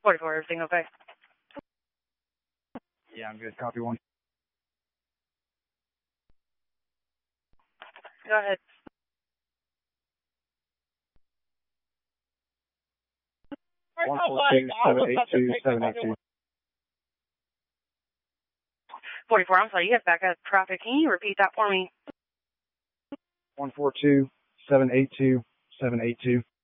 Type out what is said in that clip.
44, everything okay? Yeah, I'm good. Copy one. Go ahead. One 42782 44, I'm sorry, you have back up traffic. Can you repeat that for me? 142 782 782.